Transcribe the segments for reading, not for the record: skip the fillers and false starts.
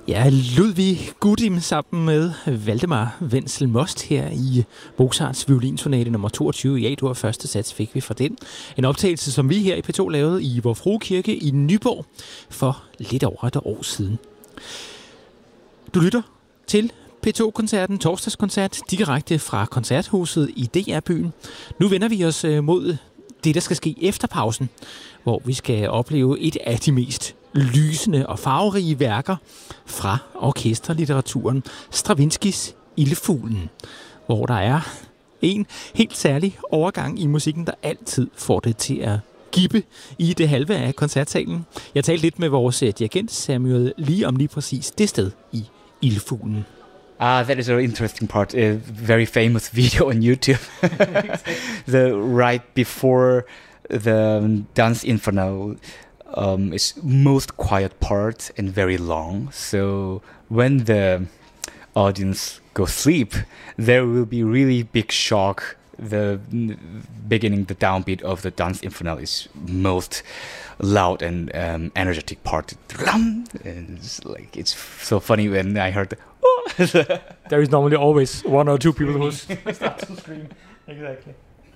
Ja, Ludwig Gudim sammen med Valdemar Wenzel Most her i Mozarts violinsonate nummer 22 i A-dur. Første sats fik vi fra den. En optagelse, som vi her i P2 lavede i Vor Frue Kirke i Nyborg for lidt over et år siden. Du lytter til P2-koncerten, torsdagskoncert, direkte fra Koncerthuset i DR-byen. Nu vender vi os mod det, der skal ske efter pausen, hvor vi skal opleve et af de mest lysende og farverige værker fra orkesterlitteraturen, Stravinskys Ildfuglen, hvor der er en helt særlig overgang i musikken, der altid får det til at gippe i det halve af koncertsalen. Jeg talte lidt med vores dirigent Samuel Lee om lige præcis det sted i Ildfuglen. That is an interesting part. A very famous video on YouTube. The right before the Danse Infernale is most quiet part and very long. So when the audience goes sleep, there will be really big shock. The beginning, the downbeat of the Danse Infernale is most loud and energetic part. And it's so funny when I heard There is normally always one or two people who start to scream. Exactly.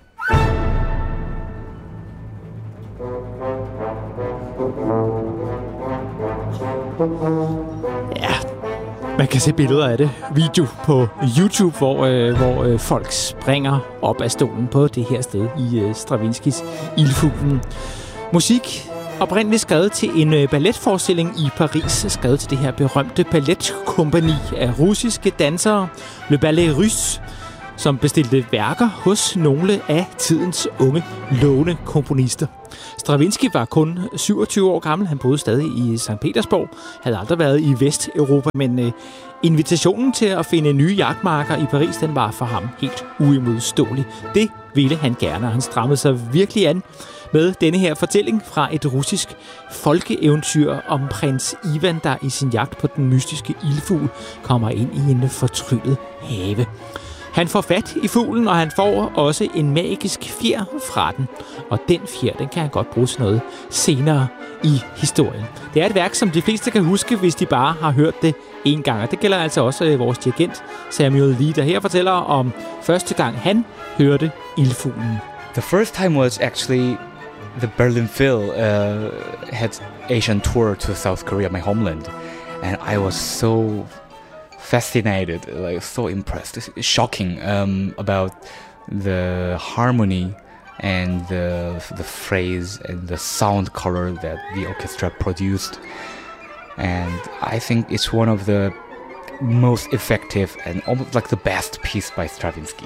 Ja, man kan se billeder af det. Video på YouTube, hvor folk springer op af stolen på det her sted i Stravinskys Ildfuglen. Musik oprindeligt skrevet til en balletforestilling i Paris, skrevet til det her berømte balletkompagni af russiske dansere, Le Ballet Russe, som bestilte værker hos nogle af tidens unge, lovende komponister. Stravinsky var kun 27 år gammel. Han boede stadig i St. Petersborg, havde aldrig været i Vesteuropa, men invitationen til at finde nye jagtmarker i Paris, den var for ham helt uimodståelig. Det ville han gerne, og han strammede sig virkelig an med denne her fortælling fra et russisk folkeeventyr om prins Ivan, der i sin jagt på den mystiske ildfugl kommer ind i en fortryllet have. Han får fat i fuglen, og han får også en magisk fjer fra den. Og den fjer, den kan han godt bruge til noget senere i historien. Det er et værk, som de fleste kan huske, hvis de bare har hørt det en gang. Og det gælder altså også vores dirigent Samuel Lee, der her fortæller om første gang, han hørte Ildfuglen. The first time was actually the Berlin Phil had Asian tour to South Korea, my homeland. And I was so fascinated, like so impressed, shocking about the harmony and the phrase and the sound color that the orchestra produced. And I think it's one of the most effective and almost like the best piece by Stravinsky.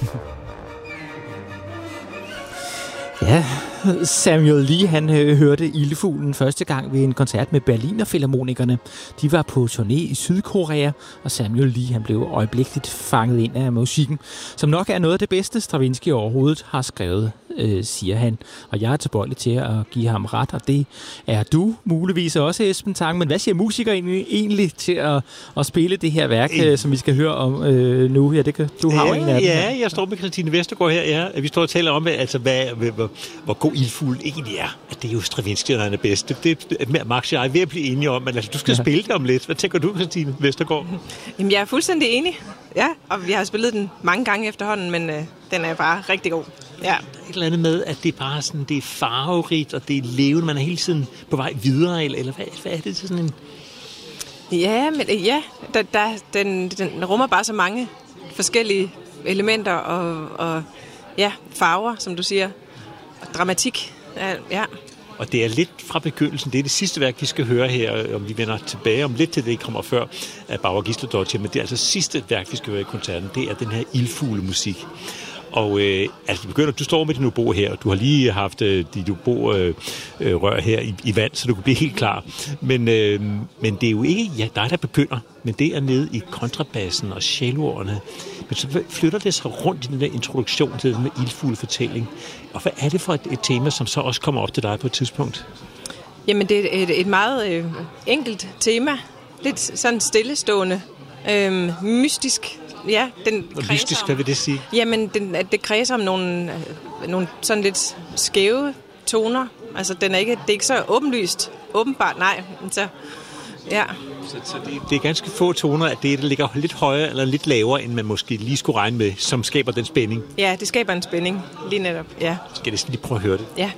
Ja, Samuel Lee, han hørte Ildfuglen første gang ved en koncert med Berlinerfilharmonikerne. De var på turné i Sydkorea, og Samuel Lee, han blev øjeblikkeligt fanget ind af musikken, som nok er noget af det bedste, Stravinsky overhovedet har skrevet, siger han. Og jeg er tilbøjelig til at give ham ret, og det er du muligvis også, Esben Tang. Men hvad siger musikere egentlig til at spille det her værk, som vi skal høre om nu? Ja, det kan, du har en af dem. Ja, jeg står med Christine Vestergaard her. Ja. Vi står og taler om, altså, hvor god Ildfuglen egentlig er. At det er jo Stravinsky, der er det bedste. Det er Max og jeg ved at blive enige om, men altså, du skal spille det om lidt. Hvad tænker du, Christine Vestergaard? Jamen, jeg er fuldstændig enig. Ja, og vi har spillet den mange gange efterhånden, men den er bare rigtig god. Ja. Et eller andet med, at det er bare sådan, det er farverigt, og det er levende. Man er hele tiden på vej videre, eller hvad er det til sådan en... Ja, men den rummer bare så mange forskellige elementer og ja, farver, som du siger, og dramatik. Ja. Og det er lidt fra begyndelsen. Det er det sidste værk, vi skal høre her, om vi vender tilbage om lidt til det, kommer før af Bauer Gisler-Dottir, men det er altså sidste værk, vi skal høre i koncerten. Det er den her ildfuglemusik. Og altså, du står med din obo her, og du har lige haft dit obo-rør her i vand, så du kan blive helt klar. Men det er jo ikke dig, der begynder, men det er nede i kontrabassen og celloerne. Men så flytter det sig rundt i den der introduktion til den med ildfuglefortælling. Og hvad er det for et tema, som så også kommer op til dig på et tidspunkt? Jamen, det er et meget enkelt tema. Lidt sådan stillestående, mystisk. Ja, mystisk, hvad vil det sige? Jamen, det kredser om nogle sådan lidt skæve toner. Altså, det er ikke så åbenlyst. Åbenbart, nej. Så, Ja. Så det er ganske få toner, at det ligger lidt højere eller lidt lavere, end man måske lige skulle regne med, som skaber den spænding. Ja, det skaber en spænding, lige netop. Ja. Skal jeg lige prøve at høre det? Ja.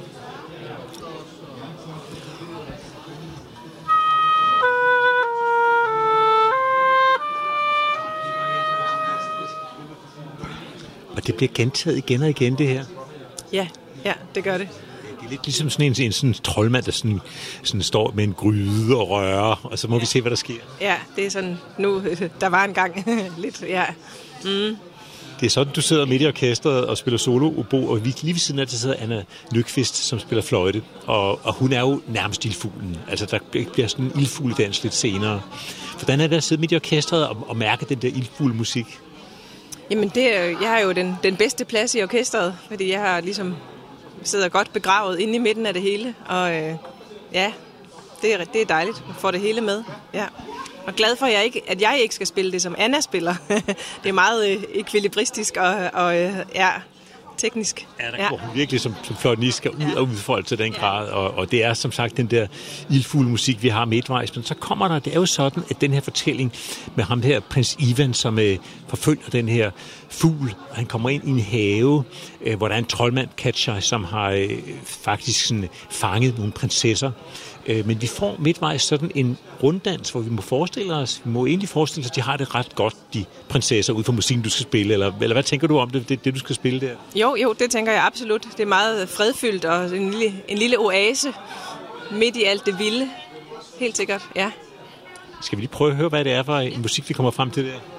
Og det bliver gentaget igen og igen, det her. Ja, det gør det. Det er lidt ligesom sådan en sådan troldmand, der sådan står med en gryde og rører, og så må vi se, hvad der sker. Ja, det er sådan, nu, der var en gang lidt, ja. Mm. Det er sådan, du sidder midt i orkestret og spiller solo-obo, og lige ved siden af det sidder Anna Nyqvist, som spiller fløjte, og hun er jo nærmest ildfuglen. Altså, der bliver sådan en ildfugledans lidt senere. Hvordan er det at sidde midt i orkestret og mærke den der ildfuglemusik? Jamen, jeg har jo den bedste plads i orkestret, fordi jeg har ligesom sidder godt begravet inde i midten af det hele, og ja, det er dejligt at få det hele med, ja. Og glad for, at jeg ikke skal spille det, som Anna spiller. Det er meget ekvilibristisk og ja, teknisk. Ja, der går hun virkelig som fløjtenist skal ud og udfolde til den grad, og det er som sagt den der ildfulde musik, vi har midtvejs, men så kommer der, det er jo sådan, at den her fortælling med ham her, prins Ivan, som forfølger den her fugl, og han kommer ind i en have, hvor der er en troldmand, Catcher, som har faktisk sådan fanget nogle prinsesser. Men vi får midtvejs sådan en runddans, hvor vi må forestille os, at de har det ret godt, de prinsesser, ud fra musikken, du skal spille, eller hvad tænker du om det, du skal spille der? Jo, det tænker jeg absolut. Det er meget fredfyldt og en lille oase midt i alt det vilde. Helt sikkert, ja. Skal vi lige prøve at høre, hvad det er for en musik, vi kommer frem til der?